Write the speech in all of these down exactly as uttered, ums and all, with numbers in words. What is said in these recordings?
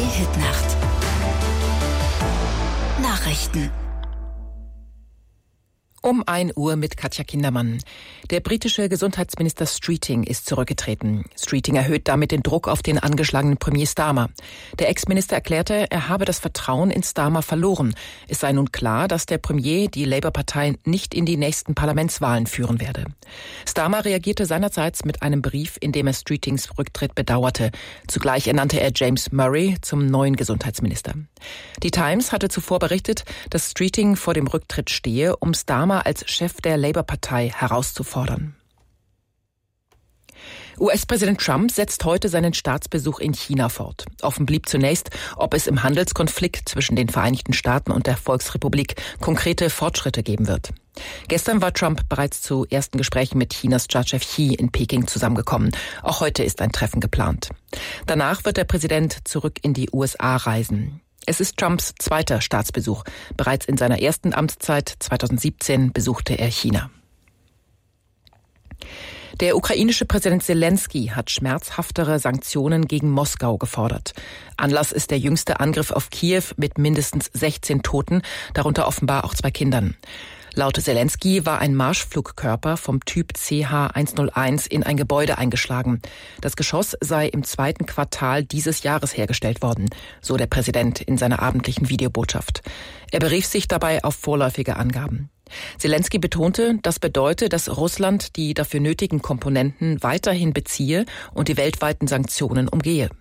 Hitnacht. Nachrichten. Um ein Uhr mit Katja Kindermann. Der britische Gesundheitsminister Streeting ist zurückgetreten. Streeting erhöht damit den Druck auf den angeschlagenen Premier Starmer. Der Ex-Minister erklärte, er habe das Vertrauen in Starmer verloren. Es sei nun klar, dass der Premier die Labour-Partei nicht in die nächsten Parlamentswahlen führen werde. Starmer reagierte seinerzeit mit einem Brief, in dem er Streetings Rücktritt bedauerte. Zugleich ernannte er James Murray zum neuen Gesundheitsminister. Die Times hatte zuvor berichtet, dass Streeting vor dem Rücktritt stehe, um Starmer als Chef der Labour-Partei herauszufordern. U S-Präsident Trump setzt heute seinen Staatsbesuch in China fort. Offen blieb zunächst, ob es im Handelskonflikt zwischen den Vereinigten Staaten und der Volksrepublik konkrete Fortschritte geben wird. Gestern war Trump bereits zu ersten Gesprächen mit Chinas Staatschef Xi in Peking zusammengekommen. Auch heute ist ein Treffen geplant. Danach wird der Präsident zurück in die U S A reisen. Es ist Trumps zweiter Staatsbesuch. Bereits in seiner ersten Amtszeit zweitausendsiebzehn besuchte er China. Der ukrainische Präsident Zelensky hat schmerzhaftere Sanktionen gegen Moskau gefordert. Anlass ist der jüngste Angriff auf Kiew mit mindestens sechzehn Toten, darunter offenbar auch zwei Kindern. Laut Zelensky war ein Marschflugkörper vom Typ C H hunderteins in ein Gebäude eingeschlagen. Das Geschoss sei im zweiten Quartal dieses Jahres hergestellt worden, so der Präsident in seiner abendlichen Videobotschaft. Er berief sich dabei auf vorläufige Angaben. Zelensky betonte, das bedeute, dass Russland die dafür nötigen Komponenten weiterhin beziehe und die weltweiten Sanktionen umgehe.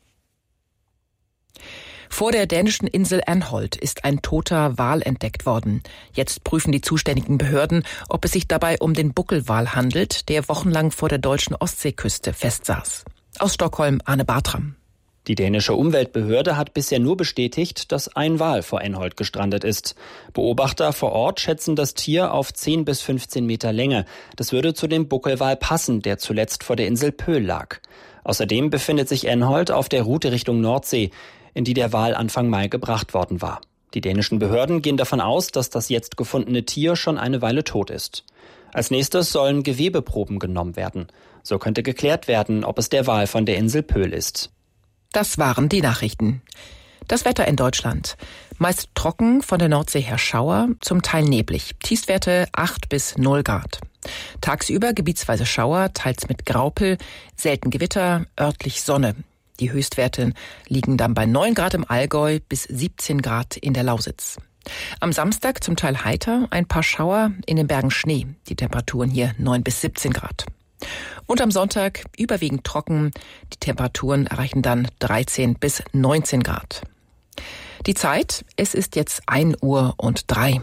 Vor der dänischen Insel Anholt ist ein toter Wal entdeckt worden. Jetzt prüfen die zuständigen Behörden, ob es sich dabei um den Buckelwal handelt, der wochenlang vor der deutschen Ostseeküste festsaß. Aus Stockholm, Arne Bartram. Die dänische Umweltbehörde hat bisher nur bestätigt, dass ein Wal vor Anholt gestrandet ist. Beobachter vor Ort schätzen das Tier auf zehn bis fünfzehn Meter Länge. Das würde zu dem Buckelwal passen, der zuletzt vor der Insel Pöhl lag. Außerdem befindet sich Anholt auf der Route Richtung Nordsee, in die der Wal Anfang Mai gebracht worden war. Die dänischen Behörden gehen davon aus, dass das jetzt gefundene Tier schon eine Weile tot ist. Als nächstes sollen Gewebeproben genommen werden. So könnte geklärt werden, ob es der Wal von der Insel Pöhl ist. Das waren die Nachrichten. Das Wetter in Deutschland. Meist trocken, von der Nordsee her Schauer, zum Teil neblig. Tiefstwerte acht bis null Grad. Tagsüber gebietsweise Schauer, teils mit Graupel, selten Gewitter, örtlich Sonne. Die Höchstwerte liegen dann bei neun Grad im Allgäu bis siebzehn Grad in der Lausitz. Am Samstag zum Teil heiter, ein paar Schauer, in den Bergen Schnee. Die Temperaturen hier neun bis siebzehn Grad. Und am Sonntag überwiegend trocken. Die Temperaturen erreichen dann dreizehn bis neunzehn Grad. Die Zeit, es ist jetzt ein Uhr und drei.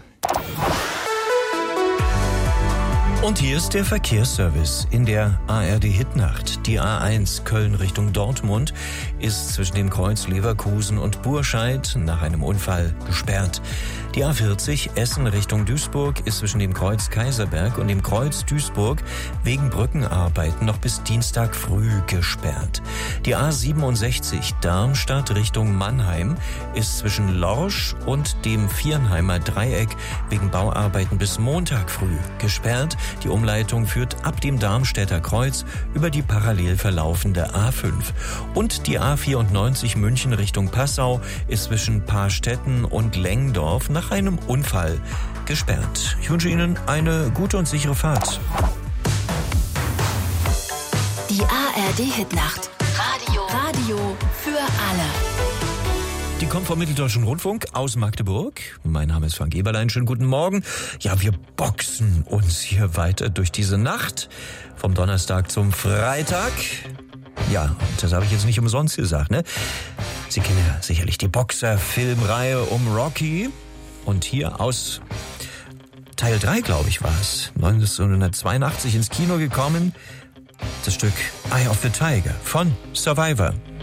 Und hier ist der Verkehrsservice in der A R D Hitnacht. Die A eins Köln Richtung Dortmund ist zwischen dem Kreuz Leverkusen und Burscheid nach einem Unfall gesperrt. Die A vierzig Essen Richtung Duisburg ist zwischen dem Kreuz Kaiserberg und dem Kreuz Duisburg wegen Brückenarbeiten noch bis Dienstag früh gesperrt. Die A siebenundsechzig Darmstadt Richtung Mannheim ist zwischen Lorsch und dem Viernheimer Dreieck wegen Bauarbeiten bis Montag früh gesperrt. Die Umleitung führt ab dem Darmstädter Kreuz über die parallel verlaufende A fünf. Und die A vierundneunzig München Richtung Passau ist zwischen Paarstetten und Lengdorf nach einem Unfall gesperrt. Ich wünsche Ihnen eine gute und sichere Fahrt. Die A R D-Hitnacht. Radio. Radio für alle. Die kommt vom Mitteldeutschen Rundfunk aus Magdeburg. Mein Name ist Frank Eberlein. Schönen guten Morgen. Ja, wir boxen uns hier weiter durch diese Nacht. Vom Donnerstag zum Freitag. Ja, und das habe ich jetzt nicht umsonst gesagt, ne? Sie kennen ja sicherlich die Boxer-Filmreihe um Rocky. Und hier aus Teil drei, glaube ich, war es, neunzehnhundertzweiundachtzig ins Kino gekommen. Das Stück Eye of the Tiger von Survivor.